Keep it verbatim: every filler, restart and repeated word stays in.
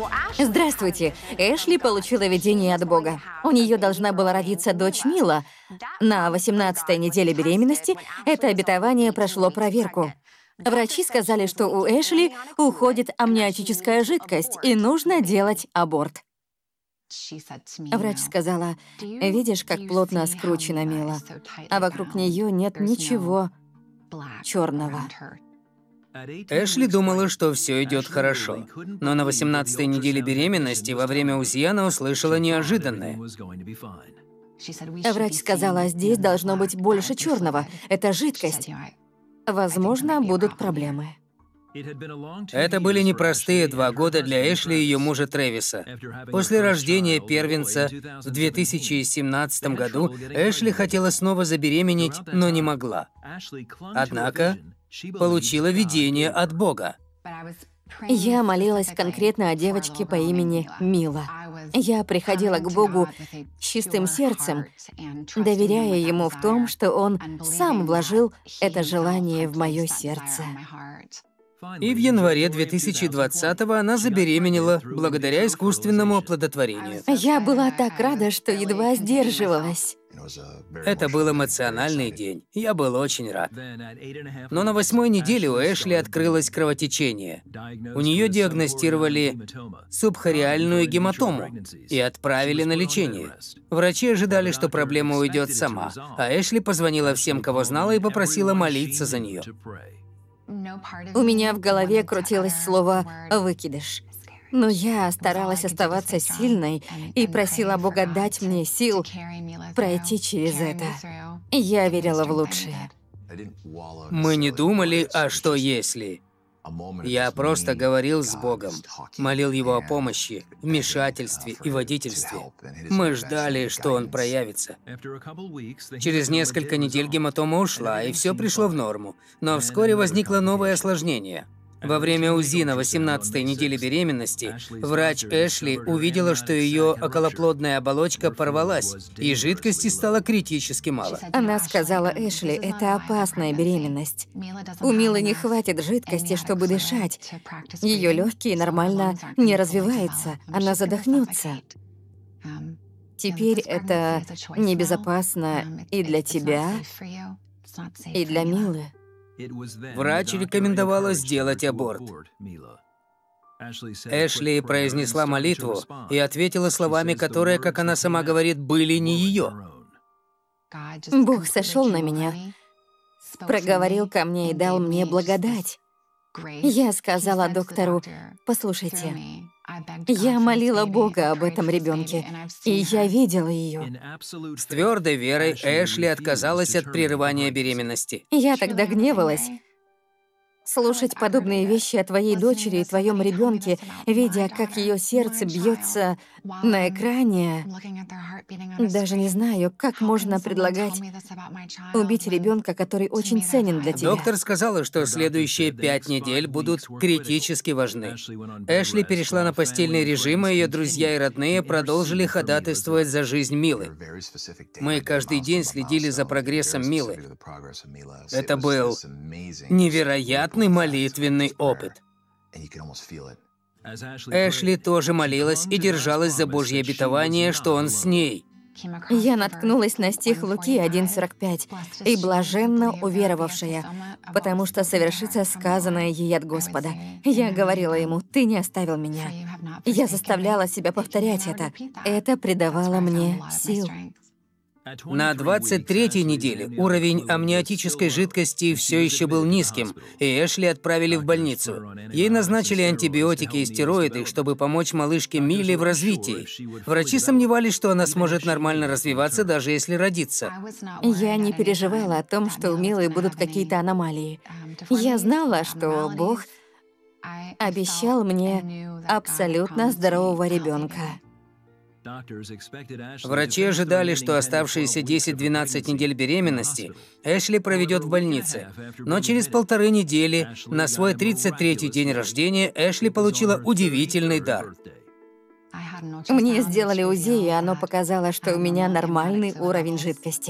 Здравствуйте. Эшли получила видение от Бога. У нее должна была родиться дочь Мила. На восемнадцатой неделе беременности это обетование прошло проверку. Врачи сказали, что у Эшли уходит амниотическая жидкость, и нужно делать аборт. Врач сказала: «Видишь, как плотно скручена Мила, а вокруг нее нет ничего черного». Эшли думала, что все идет хорошо, но на восемнадцатой неделе беременности во время УЗИ она услышала неожиданное. Врач сказала: «Здесь должно быть больше черного. Это жидкость. Возможно, будут проблемы». Это были непростые два года для Эшли и ее мужа Трэвиса. После рождения первенца в две тысячи семнадцатом году Эшли хотела снова забеременеть, но не могла. Однако получила видение от Бога. Я молилась конкретно о девочке по имени Мила. Я приходила к Богу с чистым сердцем, доверяя Ему в том, что Он сам вложил это желание в мое сердце. И в январе две тысячи двадцатого она забеременела благодаря искусственному оплодотворению. Я была так рада, что едва сдерживалась. Это был эмоциональный день. Я был очень рад. Но на восьмой неделе у Эшли открылось кровотечение. У нее диагностировали субхориальную гематому и отправили на лечение. Врачи ожидали, что проблема уйдет сама, а Эшли позвонила всем, кого знала, и попросила молиться за нее. У меня в голове крутилось слово «выкидыш». Но я старалась оставаться сильной и просила Бога дать мне сил пройти через это. Я верила в лучшее. Мы не думали, а что если? Я просто говорил с Богом, молил Его о помощи, вмешательстве и водительстве. Мы ждали, что Он проявится. Через несколько недель гематома ушла, и все пришло в норму. Но вскоре возникло новое осложнение. Во время УЗИ на восемнадцатой неделе беременности врач Эшли увидела, что ее околоплодная оболочка порвалась, и жидкости стало критически мало. Она сказала Эшли: «Это опасная беременность. У Милы не хватит жидкости, чтобы дышать. Ее легкие нормально не развиваются, она задохнется. Теперь это небезопасно и для тебя, и для Милы». Врач рекомендовала сделать аборт. Эшли произнесла молитву и ответила словами, которые, как она сама говорит, были не ее. Бог сошел на меня, проговорил ко мне и дал мне благодать. Я сказала доктору: «Послушайте, я молила Бога об этом ребенке, и я видела ее». С твердой верой Эшли отказалась от прерывания беременности. Я тогда гневалась. Слушать подобные вещи о твоей дочери и твоем ребенке, видя, как ее сердце бьется на экране, даже не знаю, как можно предлагать убить ребенка, который очень ценен для тебя. Доктор сказала, что следующие пять недель будут критически важны. Эшли перешла на постельный режим, и ее друзья и родные продолжили ходатайствовать за жизнь Милы. Мы каждый день следили за прогрессом Милы. Это был невероятный молитвенный опыт. Эшли тоже молилась и держалась за Божье обетование, что Он с ней. Я наткнулась на стих Луки один сорок пять: «И блаженно уверовавшая, потому что совершится сказанное ей от Господа». Я говорила Ему: «Ты не оставил меня». Я заставляла себя повторять это. Это придавало мне сил. На двадцать третьей неделе уровень амниотической жидкости все еще был низким, и Эшли отправили в больницу. Ей назначили антибиотики и стероиды, чтобы помочь малышке Миле в развитии. Врачи сомневались, что она сможет нормально развиваться, даже если родится. Я не переживала о том, что у Милы будут какие-то аномалии. Я знала, что Бог обещал мне абсолютно здорового ребенка. Врачи ожидали, что оставшиеся десять-двенадцать недель беременности Эшли проведет в больнице. Но через полторы недели, на свой тридцать третий день рождения, Эшли получила удивительный дар. Мне сделали УЗИ, и оно показало, что у меня нормальный уровень жидкости.